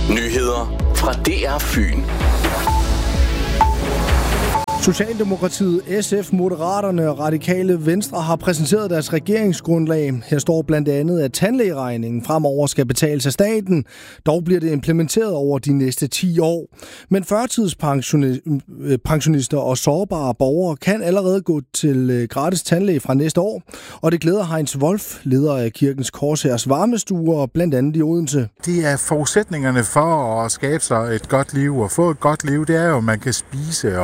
Nyheder fra DR Fyn. Socialdemokratiet, SF, Moderaterne og Radikale Venstre har præsenteret deres regeringsgrundlag. Her står blandt andet, at tandlægeregningen fremover skal betales af staten. Dog bliver det implementeret over de næste 10 år. Men førtidspensionister og sårbare borgere kan allerede gå til gratis tandlæge fra næste år. Og det glæder Heinz Wolf, leder af Kirkens Korshærs varmestuer, blandt andet i Odense. Det er forudsætningerne for at skabe sig et godt liv og få et godt liv. Det er jo, at man kan spise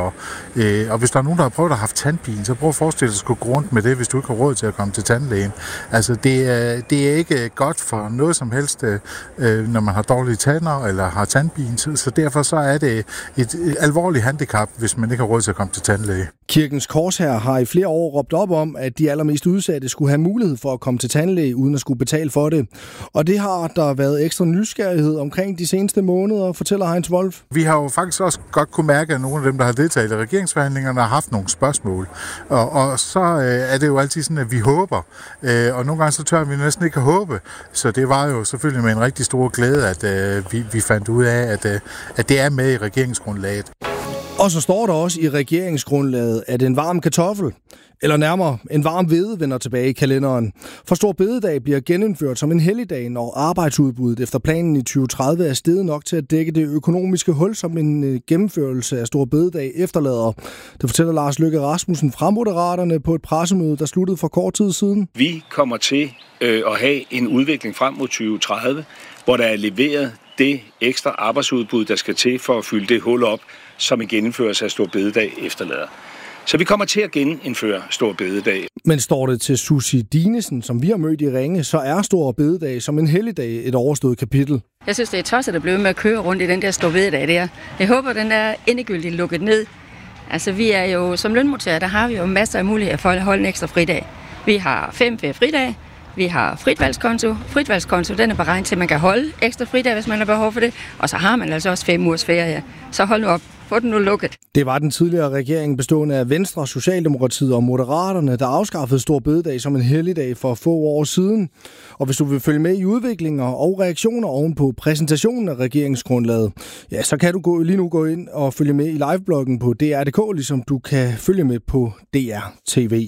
og hvis der er nogen, der har prøvet at have haft tandpine, så prøv at forestille dig at skulle gå rundt med det, hvis du ikke har råd til at komme til tandlægen. Altså, det er ikke godt for noget som helst, når man har dårlige tænder eller har tandpine. Så derfor så er det et alvorligt handicap, hvis man ikke har råd til at komme til tandlæge. Kirkens Korshær har i flere år råbt op om, at de allermest udsatte skulle have mulighed for at komme til tandlæge, uden at skulle betale for det. Og det har der været ekstra nysgerrighed omkring de seneste måneder, fortæller Heinz Wolf. Vi har jo faktisk også godt kunne mærke, at nogle af dem, der har deltaget i regeringsforhandlingerne, har haft nogle spørgsmål. Og så er det jo altid sådan, at vi håber. Og nogle gange så tør vi næsten ikke at håbe. Så det var jo selvfølgelig med en rigtig stor glæde, at vi fandt ud af, at det er med i regeringsgrundlaget. Og så står der også i regeringsgrundlaget, at en varm kartoffel, eller nærmere en varm hvede, vender tilbage i kalenderen. For Store Bededag bliver genindført som en helligdag, når arbejdsudbuddet efter planen i 2030 er steget nok til at dække det økonomiske hul, som en gennemførelse af Store Bededag efterlader. Det fortæller Lars Løkke Rasmussen fra Moderaterne på et pressemøde, der sluttede for kort tid siden. Vi kommer til at have en udvikling frem mod 2030, hvor der er leveret det ekstra arbejdsudbud, der skal til for at fylde det hul op, som en genindførelse af Store Bededag efterlader. Så vi kommer til at genindføre Store Bededag. Men står det til Susie Dinesen, som vi har mødt i Ringe, så er Store Bededag som en helligdag et overstået kapitel. Jeg synes, det er tosset, at blive med at køre rundt i den der Store Bededag der. Jeg håber, den er endegyldigt lukket ned. Altså, vi er jo som lønmodtagere, der har vi jo masser af muligheder for at holde en ekstra fridag. Vi har 5 fridage. Vi har fritvalgskonto. Fritvalgskonto, den er beregnet til, at man kan holde ekstra fridag, hvis man har behov for det. Og så har man altså også 5 ugers ferie. Så hold nu op. Få den nu lukket. Det var den tidligere regering bestående af Venstre, Socialdemokratiet og Moderaterne, der afskaffede Store Bededag som en helligdag for få år siden. Og hvis du vil følge med i udviklinger og reaktioner ovenpå præsentationen af regeringsgrundlaget, ja, så kan du lige nu gå ind og følge med i livebloggen på DR.dk, ligesom du kan følge med på DR TV.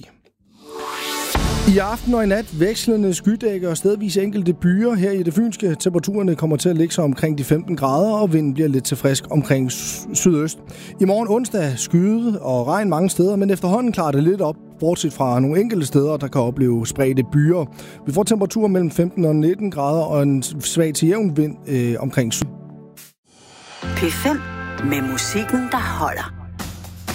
I aften og i nat vekslende skydække og stedvis enkelte byer her i det fynske. Temperaturerne kommer til at ligge sig omkring de 15 grader, og vinden bliver lidt til frisk omkring sydøst. I morgen onsdag skyde og regn mange steder, men efterhånden klarer det lidt op, bortset fra nogle enkelte steder, der kan opleve spredte byer. Vi får temperaturer mellem 15 og 19 grader og en svag til jævn vind omkring syd. P5 med musikken, der holder.